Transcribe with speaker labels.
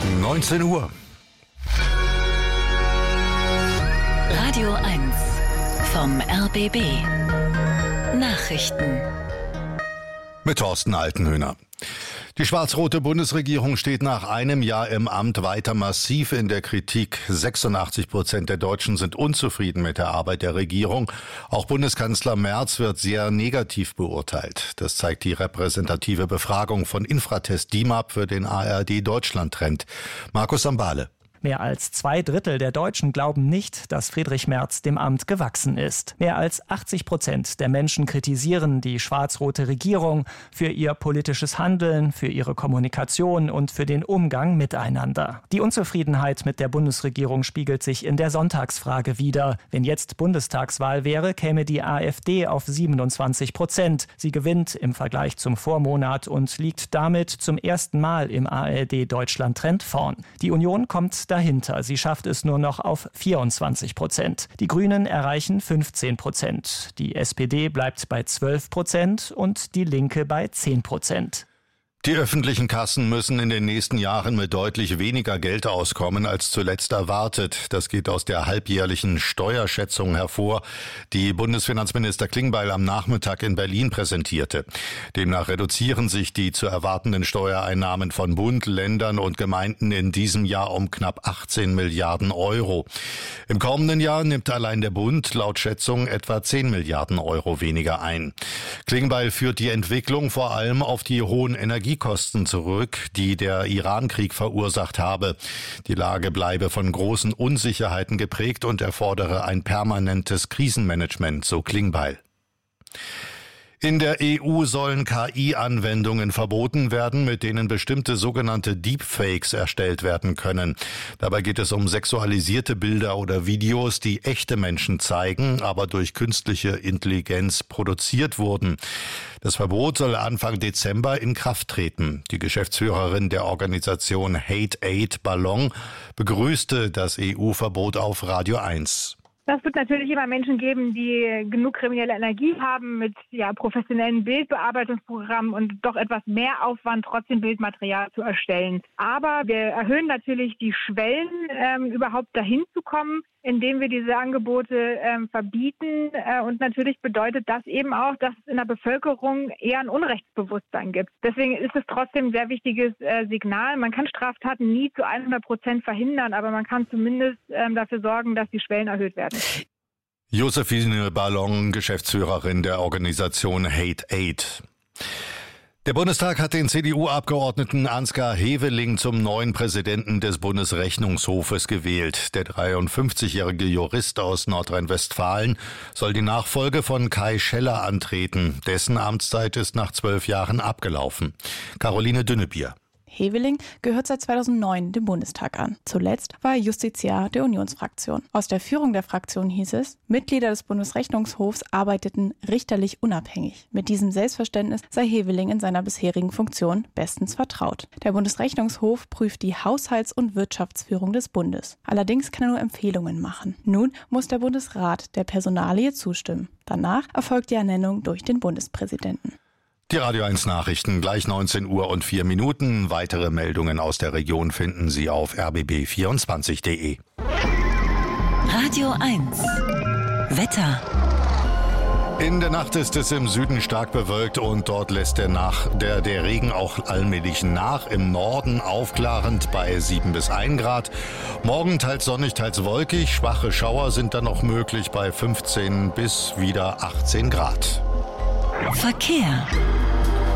Speaker 1: 19 Uhr.
Speaker 2: Radio 1 vom RBB. Nachrichten.
Speaker 1: Mit Thorsten Altenhöhner. Die schwarz-rote Bundesregierung steht nach einem Jahr im Amt weiter massiv in der Kritik. 86% der Deutschen sind unzufrieden mit der Arbeit der Regierung. Auch Bundeskanzler Merz wird sehr negativ beurteilt. Das zeigt die repräsentative Befragung von Infratest DIMAP für den ARD Deutschland-Trend. Markus Sambale.
Speaker 3: Mehr als 2/3 der Deutschen glauben nicht, dass Friedrich Merz dem Amt gewachsen ist. Mehr als 80% der Menschen kritisieren die schwarz-rote Regierung für ihr politisches Handeln, für ihre Kommunikation und für den Umgang miteinander. Die Unzufriedenheit mit der Bundesregierung spiegelt sich in der Sonntagsfrage wider. Wenn jetzt Bundestagswahl wäre, käme die AfD auf 27%. Sie gewinnt im Vergleich zum Vormonat und liegt damit zum ersten Mal im ARD Deutschland-Trend vorn. Die Union kommt dahinter. Sie schafft es nur noch auf 24%. Die Grünen erreichen 15%. Die SPD bleibt bei 12% und die Linke bei 10%.
Speaker 1: Die öffentlichen Kassen müssen in den nächsten Jahren mit deutlich weniger Geld auskommen als zuletzt erwartet. Das geht aus der halbjährlichen Steuerschätzung hervor, die Bundesfinanzminister Klingbeil am Nachmittag in Berlin präsentierte. Demnach reduzieren sich die zu erwartenden Steuereinnahmen von Bund, Ländern und Gemeinden in diesem Jahr um knapp 18 Milliarden Euro. Im kommenden Jahr nimmt allein der Bund laut Schätzung etwa 10 Milliarden Euro weniger ein. Klingbeil führt die Entwicklung vor allem auf die hohen Energiekosten zurück, die der Iran-Krieg verursacht habe. Die Lage bleibe von großen Unsicherheiten geprägt und erfordere ein permanentes Krisenmanagement, so Klingbeil. In der EU sollen KI-Anwendungen verboten werden, mit denen bestimmte sogenannte Deepfakes erstellt werden können. Dabei geht es um sexualisierte Bilder oder Videos, die echte Menschen zeigen, aber durch künstliche Intelligenz produziert wurden. Das Verbot soll Anfang Dezember in Kraft treten. Die Geschäftsführerin der Organisation Hate Aid Ballon begrüßte das EU-Verbot auf Radio 1.
Speaker 4: Das wird natürlich immer Menschen geben, die genug kriminelle Energie haben mit professionellen Bildbearbeitungsprogrammen und doch etwas mehr Aufwand, trotzdem Bildmaterial zu erstellen. Aber wir erhöhen natürlich die Schwellen, überhaupt dahin zu kommen, indem wir diese Angebote verbieten. Und natürlich bedeutet das eben auch, dass es in der Bevölkerung eher ein Unrechtsbewusstsein gibt. Deswegen ist es trotzdem ein sehr wichtiges Signal. Man kann Straftaten nie zu 100% verhindern, aber man kann zumindest dafür sorgen, dass die Schwellen erhöht werden.
Speaker 1: Josephine Ballon, Geschäftsführerin der Organisation Hate Aid. Der Bundestag hat den CDU-Abgeordneten Ansgar Heveling zum neuen Präsidenten des Bundesrechnungshofes gewählt. Der 53-jährige Jurist aus Nordrhein-Westfalen soll die Nachfolge von Kai Scheller antreten. Dessen Amtszeit ist nach 12 Jahren abgelaufen. Caroline Dünnebier.
Speaker 5: Heveling gehört seit 2009 dem Bundestag an. Zuletzt war er Justiziar der Unionsfraktion. Aus der Führung der Fraktion hieß es, Mitglieder des Bundesrechnungshofs arbeiteten richterlich unabhängig. Mit diesem Selbstverständnis sei Heveling in seiner bisherigen Funktion bestens vertraut. Der Bundesrechnungshof prüft die Haushalts- und Wirtschaftsführung des Bundes. Allerdings kann er nur Empfehlungen machen. Nun muss der Bundesrat der Personalie zustimmen. Danach erfolgt die Ernennung durch den Bundespräsidenten.
Speaker 1: Die Radio 1 Nachrichten, gleich 19 Uhr und 4 Minuten. Weitere Meldungen aus der Region finden Sie auf rbb24.de.
Speaker 2: Radio 1 Wetter.
Speaker 1: In der Nacht ist es im Süden stark bewölkt und dort lässt der Regen auch allmählich nach. Im Norden aufklarend bei 7 bis 1 Grad. Morgen teils sonnig, teils wolkig. Schwache Schauer sind dann noch möglich bei 15 bis wieder 18 Grad.
Speaker 2: Verkehr.